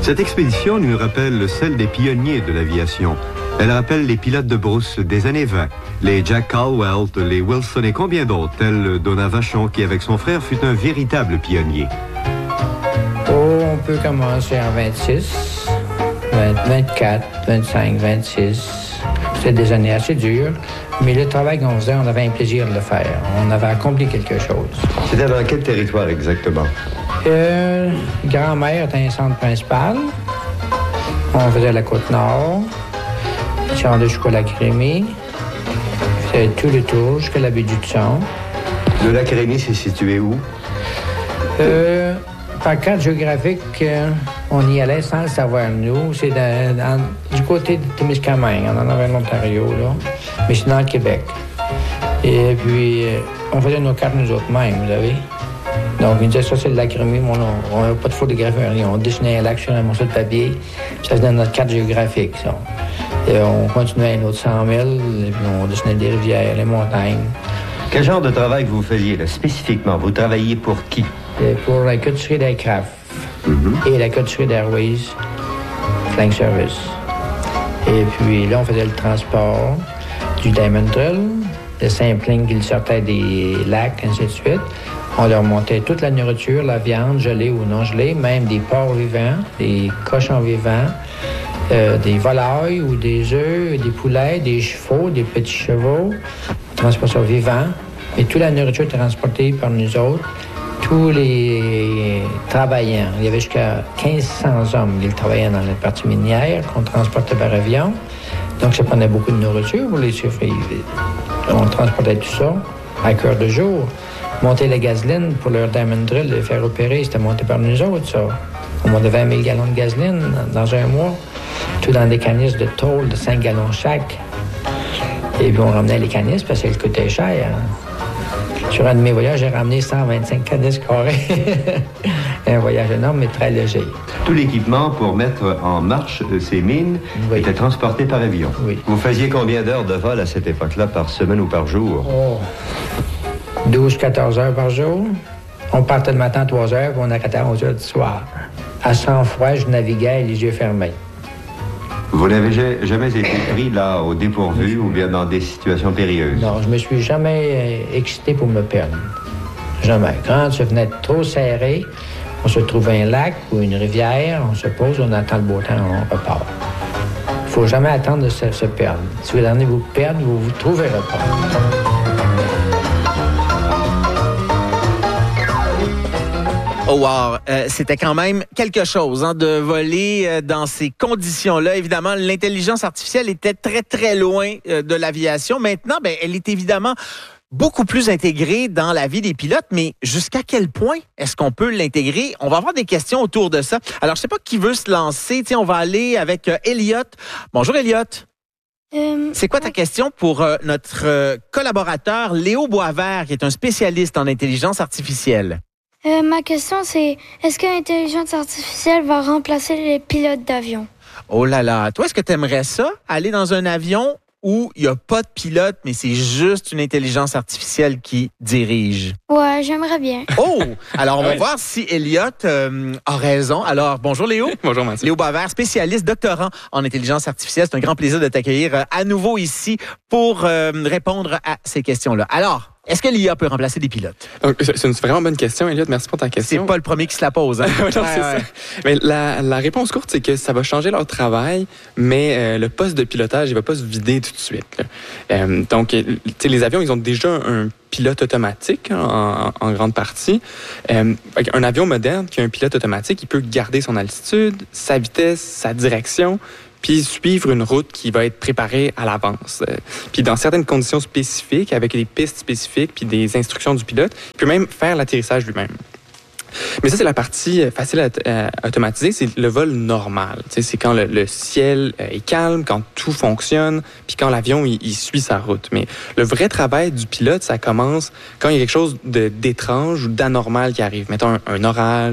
Cette expédition nous rappelle celle des pionniers de l'aviation. Elle rappelle les pilotes de brousse des années 20, les Jack Caldwell, les Wilson et combien d'autres, tels Donat Vachon qui, avec son frère, fut un véritable pionnier. On peut commencer en 26, 24, 25, 26. C'était des années assez dures, mais le travail qu'on faisait, on avait un plaisir de le faire. On avait accompli quelque chose. C'était dans quel territoire exactement? Grand-Mère était un centre principal. On faisait la Côte-Nord. Puis on allait jusqu'au Lac-Rémy. On faisait tout le tour jusqu'à la baie du Thon. Le Lac-Rémy, c'est situé où? Par carte géographique, on y allait sans le savoir, nous. C'est du côté de Témiscamingue, on en avait en Ontario, là. Mais c'est dans le Québec. Et puis, on faisait nos cartes nous autres mêmes, vous savez. Donc, ils disaient ça, c'est le lac Rémy, mais on n'avait pas de photographie, rien. On dessinait un lac sur un morceau de papier, puis ça faisait notre carte géographique, ça. Et on continuait un autre 100 000, et puis on dessinait des rivières, les montagnes. Quel genre de travail vous faisiez, là, spécifiquement? Vous travailliez pour qui? Pour la côtisserie d'Aircraft et la côtisserie d'Airways Flying Service. Et puis là, on faisait le transport du Diamond Drill, le Saint-Pling qui sortait des lacs, ainsi de suite. On leur montait toute la nourriture, la viande, gelée ou non gelée, même des porcs vivants, des cochons vivants, des volailles ou des œufs, des poulets, des chevaux, des petits chevaux. On transportait ça vivant. Et toute la nourriture était transportée par nous autres. Tous les travaillants, il y avait jusqu'à 1500 hommes qui travaillaient dans la partie minière qu'on transportait par avion. Donc, ça prenait beaucoup de nourriture pour les survivre. On transportait tout ça à cœur de jour. Monter la gasoline pour leur Diamond Drill, les faire opérer, c'était monté par nous autres, ça. On montait 20 000 gallons de gasoline dans un mois, tout dans des canisses de tôle de 5 gallons chaque. Et puis, on ramenait les canisses parce qu'elles coûtaient cher. Sur un de mes voyages, j'ai ramené 125 canisses carrées. Un voyage énorme, mais très léger. Tout l'équipement pour mettre en marche ces mines était transporté par avion. Oui. Vous faisiez combien d'heures de vol à cette époque-là, par semaine ou par jour? 12-14 heures par jour. On partait le matin à 3 heures, puis on arrêtait à 11 heures du soir. À 100 fois, je naviguais les yeux fermés. Vous n'avez jamais été pris là au dépourvu ou bien dans des situations périlleuses? Non, je me suis jamais excité pour me perdre. Jamais. Quand ça venait trop serré, on se trouve un lac ou une rivière, on se pose, on attend le beau temps, on repart. Il ne faut jamais attendre de se perdre. Si vous allez vous perdre, vous vous trouverez pas. Oh wow, c'était quand même quelque chose de voler dans ces conditions-là. Évidemment, l'intelligence artificielle était très, très loin de l'aviation. Maintenant, elle est évidemment beaucoup plus intégrée dans la vie des pilotes, mais jusqu'à quel point est-ce qu'on peut l'intégrer? On va avoir des questions autour de ça. Alors, je sais pas qui veut se lancer. Tiens, on va aller avec Elliot. Bonjour, Elliot. C'est quoi ta question pour notre collaborateur Léo Boisvert, qui est un spécialiste en intelligence artificielle? Ma question, c'est est-ce que l'intelligence artificielle va remplacer les pilotes d'avion? Oh là là, toi, est-ce que tu aimerais ça, aller dans un avion où il n'y a pas de pilote, mais c'est juste une intelligence artificielle qui dirige? Ouais, j'aimerais bien. Oh! Alors, on va voir si Elliot a raison. Alors, bonjour Léo. Bonjour Mathieu. Léo Boisvert, spécialiste, doctorant en intelligence artificielle. C'est un grand plaisir de t'accueillir à nouveau ici pour répondre à ces questions-là. Alors, est-ce que l'IA peut remplacer des pilotes? Donc, c'est une vraiment bonne question, Elliot. Merci pour ta question. C'est pas le premier qui se la pose. Hein? Non, c'est ça. Mais la réponse courte, c'est que ça va changer leur travail, mais le poste de pilotage, il va pas se vider tout de suite. Donc, les avions, ils ont déjà un pilote automatique en grande partie. Un avion moderne qui a un pilote automatique, il peut garder son altitude, sa vitesse, sa direction, puis suivre une route qui va être préparée à l'avance. Puis dans certaines conditions spécifiques, avec des pistes spécifiques, puis des instructions du pilote, il peut même faire l'atterrissage lui-même. Mais ça, c'est la partie facile à automatiser, c'est le vol normal. C'est quand le ciel est calme, quand tout fonctionne, puis quand l'avion il suit sa route. Mais le vrai travail du pilote, ça commence quand il y a quelque chose d'étrange ou d'anormal qui arrive. Mettons un orage,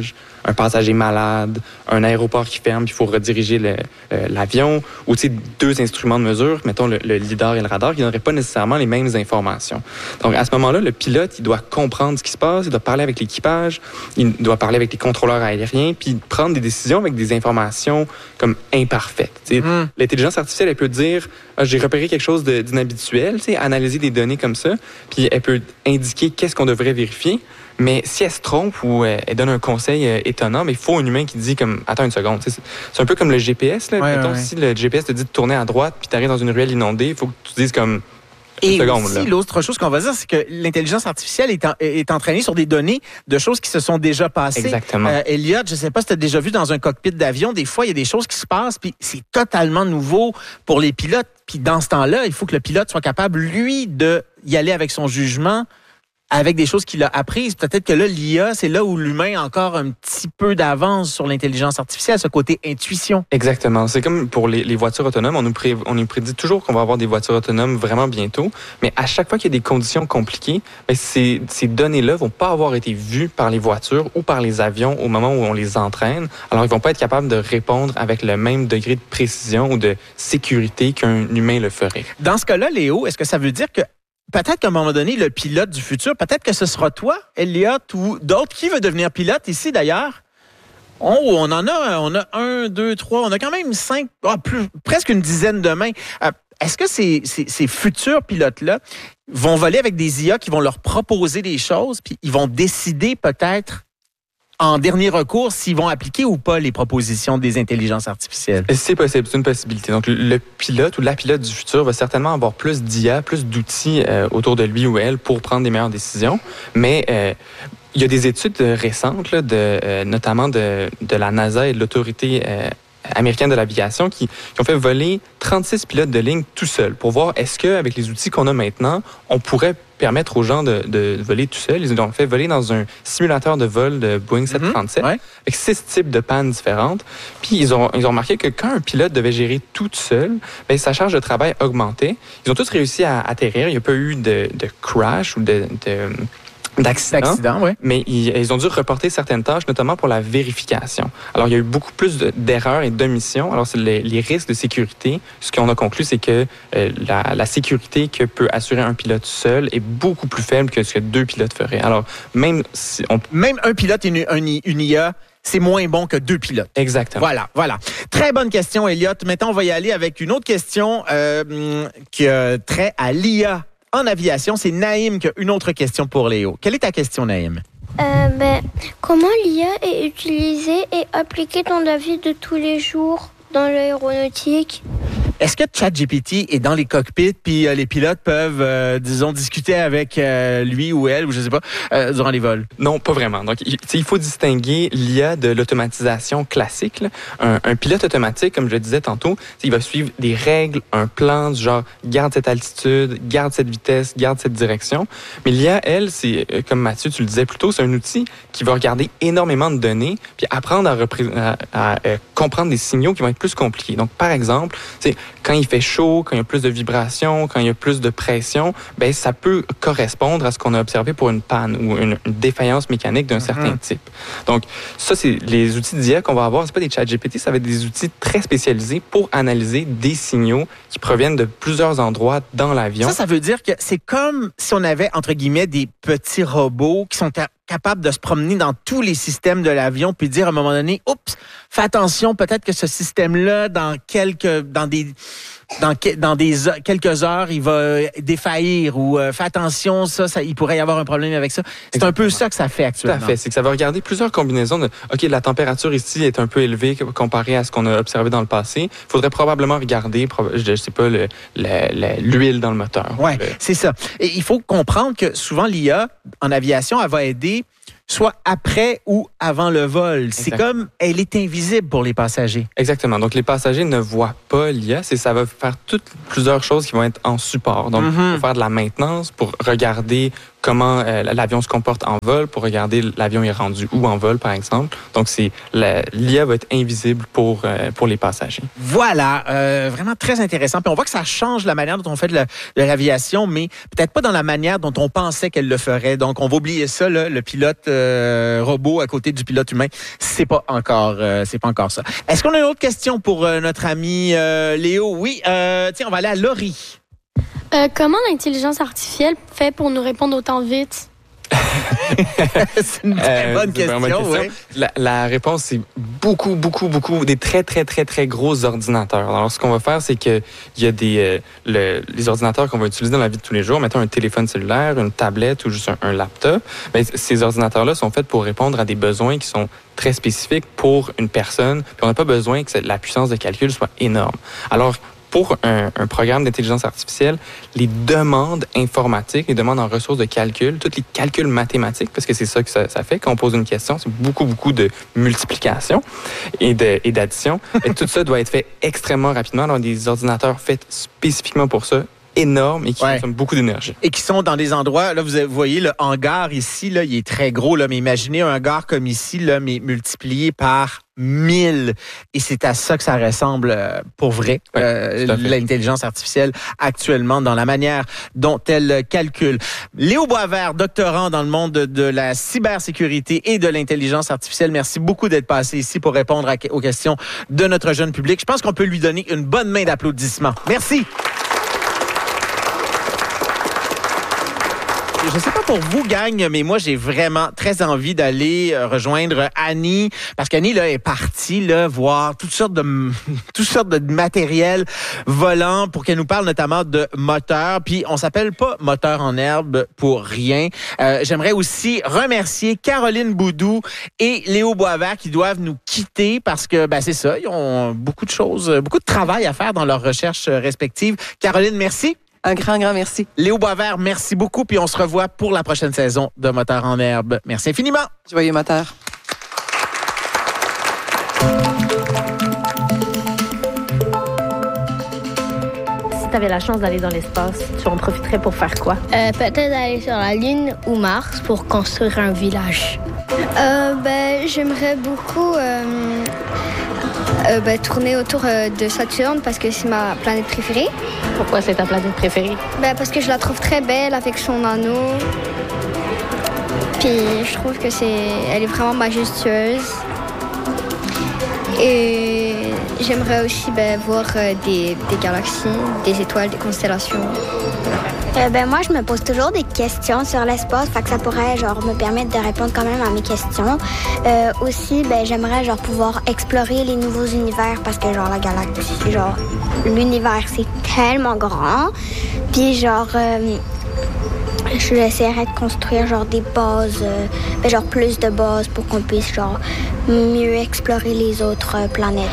un passager malade, un aéroport qui ferme, puis il faut rediriger l'avion, ou deux instruments de mesure, mettons le lidar et le radar, qui n'auraient pas nécessairement les mêmes informations. Donc, à ce moment-là, le pilote, il doit comprendre ce qui se passe, il doit parler avec l'équipage, il doit parler avec les contrôleurs aériens, puis prendre des décisions avec des informations comme imparfaites. L'intelligence artificielle, elle peut dire j'ai repéré quelque chose d'inhabituel, analyser des données comme ça, puis elle peut indiquer qu'est-ce qu'on devrait vérifier. Mais si elle se trompe ou elle donne un conseil étonnant, mais il faut un humain qui dit comme attends une seconde. C'est un peu comme le GPS. Là. Ouais, mettons, si le GPS te dit de tourner à droite puis tu arrives dans une ruelle inondée, il faut que tu dises comme et seconde, aussi, là. l'autre chose qu'on va dire, c'est que l'intelligence artificielle est entraînée sur des données de choses qui se sont déjà passées. Exactement. Elliot, je ne sais pas si tu as déjà vu dans un cockpit d'avion, des fois, il y a des choses qui se passent, puis c'est totalement nouveau pour les pilotes. Puis dans ce temps-là, il faut que le pilote soit capable, lui, d'y aller avec son jugement, avec des choses qu'il a apprises. Peut-être que là, l'IA, c'est là où l'humain a encore un petit peu d'avance sur l'intelligence artificielle, ce côté intuition. Exactement. C'est comme pour les voitures autonomes. On nous prédit toujours qu'on va avoir des voitures autonomes vraiment bientôt. Mais à chaque fois qu'il y a des conditions compliquées, ces données-là vont pas avoir été vues par les voitures ou par les avions au moment où on les entraîne. Alors, ils vont pas être capables de répondre avec le même degré de précision ou de sécurité qu'un humain le ferait. Dans ce cas-là, Léo, est-ce que ça veut dire que peut-être qu'à un moment donné, le pilote du futur, peut-être que ce sera toi, Elliot, ou d'autres. Qui veut devenir pilote ici, d'ailleurs? On en a, on a 1, 2, 3, on a quand même 5, presque une dizaine de mains. Est-ce que ces futurs pilotes-là vont voler avec des IA qui vont leur proposer des choses, puis ils vont décider peut-être en dernier recours s'ils vont appliquer ou pas les propositions des intelligences artificielles? C'est possible, c'est une possibilité. Donc, le pilote ou la pilote du futur va certainement avoir plus d'IA, plus d'outils autour de lui ou elle pour prendre des meilleures décisions. Mais il y a des études récentes, là, notamment de la NASA et de l'autorité américaine de l'aviation qui ont fait voler 36 pilotes de ligne tout seuls pour voir est-ce qu'avec les outils qu'on a maintenant, on pourrait permettre aux gens de voler tout seuls. Ils l'ont fait voler dans un simulateur de vol de Boeing 737 avec 6 types de pannes différentes. Puis ils ont remarqué que quand un pilote devait gérer tout seul, bien, sa charge de travail augmentait. Ils ont tous réussi à atterrir. Il n'y a pas eu de crash ou d'accident, ouais. Mais ils ont dû reporter certaines tâches, notamment pour la vérification. Alors, il y a eu beaucoup plus d'erreurs et d'omissions. Alors, c'est les risques de sécurité. Ce qu'on a conclu, c'est que la sécurité que peut assurer un pilote seul est beaucoup plus faible que ce que 2 pilotes feraient. Alors, même un pilote et une IA, c'est moins bon que 2 pilotes. Exactement. Voilà. Très bonne question, Elliot. Maintenant, on va y aller avec une autre question qui a trait à l'IA. En aviation, c'est Naïm qui a une autre question pour Léo. Quelle est ta question, Naïm? Comment l'IA est utilisée et appliquée dans la vie de tous les jours dans l'aéronautique? Est-ce que ChatGPT est dans les cockpits puis les pilotes peuvent, discuter avec lui ou elle, ou je sais pas, durant les vols? Non, pas vraiment. Donc, il faut distinguer l'IA de l'automatisation classique. Un pilote automatique, comme je le disais tantôt, il va suivre des règles, un plan du genre garde cette altitude, garde cette vitesse, garde cette direction. Mais l'IA, elle, c'est comme Mathieu, tu le disais plus tôt, c'est un outil qui va regarder énormément de données puis apprendre à comprendre des signaux qui vont être plus compliqués. Donc, par exemple, quand il fait chaud, quand il y a plus de vibrations, quand il y a plus de pression, ben ça peut correspondre à ce qu'on a observé pour une panne ou une défaillance mécanique d'un certain type. Donc, ça, c'est les outils d'IA qu'on va avoir. C'est pas des ChatGPT, ça va être des outils très spécialisés pour analyser des signaux qui proviennent de plusieurs endroits dans l'avion. Ça veut dire que c'est comme si on avait, entre guillemets, des petits robots qui sont capables de se promener dans tous les systèmes de l'avion puis dire à un moment donné, oups, fais attention, peut-être que ce système-là, dans quelques heures, il va défaillir ou fais attention, ça, il pourrait y avoir un problème avec ça. C'est un peu ça que ça fait actuellement. Tout à fait. C'est que ça va regarder plusieurs combinaisons de, OK, la température ici est un peu élevée comparée à ce qu'on a observé dans le passé. Il faudrait probablement regarder, je sais pas, l'huile dans le moteur. Ouais, c'est ça. Et il faut comprendre que souvent, l'IA, en aviation, elle va aider soit après ou avant le vol. C'est comme, elle est invisible pour les passagers. Exactement. Donc, les passagers ne voient pas l'IA. Ça va faire plusieurs choses qui vont être en support. Donc, pour faire de la maintenance, pour regarder comment l'avion se comporte en vol, pour regarder l'avion est rendu où en vol, par exemple. Donc, l'IA va être invisible pour les passagers. Voilà, vraiment très intéressant. Puis on voit que ça change la manière dont on fait de l'aviation, mais peut-être pas dans la manière dont on pensait qu'elle le ferait. Donc, on va oublier ça, là, le pilote robot à côté du pilote humain. C'est pas encore ça. Est-ce qu'on a une autre question pour notre ami Léo? Oui, tiens, on va aller à Laurie. Comment l'intelligence artificielle fait pour nous répondre autant vite? C'est une très bonne question. Oui. La réponse, c'est beaucoup des très, très, très, très gros ordinateurs. Alors, ce qu'on va faire, c'est qu'il y a les ordinateurs qu'on va utiliser dans la vie de tous les jours, mettons un téléphone cellulaire, une tablette ou juste un laptop. Bien, ces ordinateurs-là sont faits pour répondre à des besoins qui sont très spécifiques pour une personne. Puis on n'a pas besoin que la puissance de calcul soit énorme. Alors, pour un programme d'intelligence artificielle, les demandes informatiques, les demandes en ressources de calcul, tous les calculs mathématiques, parce que c'est ça que ça fait quand on pose une question, c'est beaucoup de multiplication et d'addition. Et tout ça doit être fait extrêmement rapidement. Alors, des ordinateurs faits spécifiquement pour ça, énormes et qui consomment beaucoup d'énergie. Et qui sont dans des endroits, là, vous voyez le hangar ici, là, il est très gros, là, mais imaginez un hangar comme ici, là, mais multiplié par 1000. Et c'est à ça que ça ressemble pour vrai, l'intelligence artificielle actuellement dans la manière dont elle calcule. Léo Boisvert, doctorant dans le monde de la cybersécurité et de l'intelligence artificielle, merci beaucoup d'être passé ici pour répondre aux questions de notre jeune public. Je pense qu'on peut lui donner une bonne main d'applaudissements. Merci. Je sais pas pour vous, gang, mais moi, j'ai vraiment très envie d'aller rejoindre Annie, parce qu'Annie, là, est partie, là, voir toutes sortes de matériel volant pour qu'elle nous parle notamment de moteurs. Puis, on s'appelle pas Moteur en herbe pour rien. J'aimerais aussi remercier Caroline Boudou et Léo Boisvert qui doivent nous quitter parce que, c'est ça, ils ont beaucoup de travail à faire dans leurs recherches respectives. Caroline, merci. Un grand merci. Léo Boisvert, merci beaucoup. Puis on se revoit pour la prochaine saison de Moteur en herbe. Merci infiniment. Joyeux moteur. Si tu avais la chance d'aller dans l'espace, tu en profiterais pour faire quoi? Peut-être aller sur la Lune ou Mars pour construire un village. J'aimerais beaucoup tourner autour de Saturne parce que c'est ma planète préférée. Pourquoi c'est ta planète préférée? Parce que je la trouve très belle avec son anneau. Puis je trouve que elle est vraiment majestueuse. Et j'aimerais aussi voir des galaxies, des étoiles, des constellations. Moi, je me pose toujours des questions sur l'espace, fait que ça pourrait me permettre de répondre quand même à mes questions. Aussi, j'aimerais pouvoir explorer les nouveaux univers parce que la galaxie, l'univers, c'est tellement grand. Puis je essaierais de construire des bases, plus de bases pour qu'on puisse mieux explorer les autres planètes.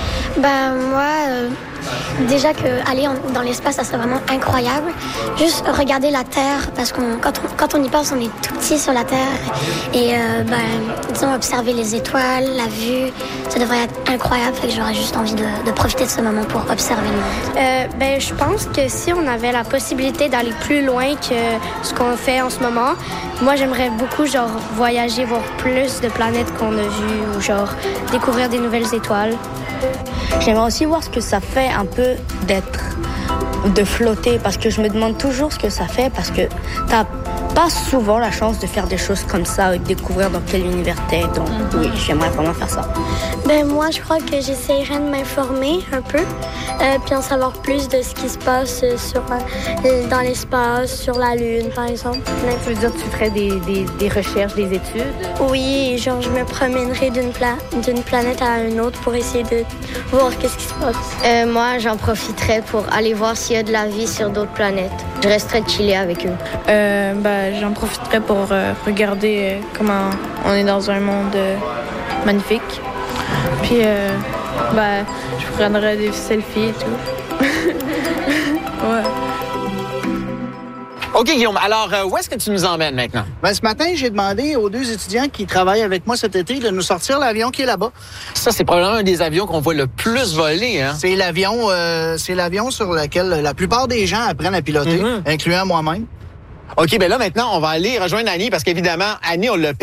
Déjà qu'aller dans l'espace, ça serait vraiment incroyable. Juste regarder la Terre, parce que quand on y pense, on est tout petit sur la Terre. Et observer les étoiles, la vue, ça devrait être incroyable. Fait que j'aurais juste envie de profiter de ce moment pour observer le monde. Je pense que si on avait la possibilité d'aller plus loin que ce qu'on fait en ce moment, moi j'aimerais beaucoup voyager, voir plus de planètes qu'on a vues ou découvrir des nouvelles étoiles. J'aimerais aussi voir ce que ça fait un peu de flotter, parce que je me demande toujours ce que ça fait, parce que t'as pas souvent la chance de faire des choses comme ça et de découvrir dans quel univers t'es. Donc oui, j'aimerais vraiment faire ça. Moi, je crois que j'essaierais de m'informer un peu, puis en savoir plus de ce qui se passe dans l'espace, sur la Lune, par exemple. Tu veux dire que tu ferais des recherches, des études? Oui, je me promènerais d'une planète à une autre pour essayer de voir qu'est-ce qui se passe. Moi, j'en profiterais pour aller voir s'il y a de la vie sur d'autres planètes. Je resterais chiller avec eux. J'en profiterais pour regarder comment on est dans un monde magnifique. Puis, je prendrais des selfies et tout. Ouais. OK, Guillaume. Alors, où est-ce que tu nous emmènes maintenant? Ce matin, j'ai demandé aux 2 étudiants qui travaillent avec moi cet été de nous sortir l'avion qui est là-bas. Ça, c'est probablement un des avions qu'on voit le plus voler, hein? C'est l'avion sur lequel la plupart des gens apprennent à piloter, incluant moi-même. OK, bien là, maintenant, on va aller rejoindre Annie parce qu'évidemment, Annie, on l'a